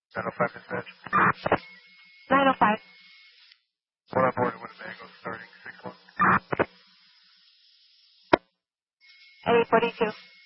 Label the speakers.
Speaker 1: 905 dispatch.
Speaker 2: 905.
Speaker 1: One on board Winnebago starting 6-1.
Speaker 2: 842.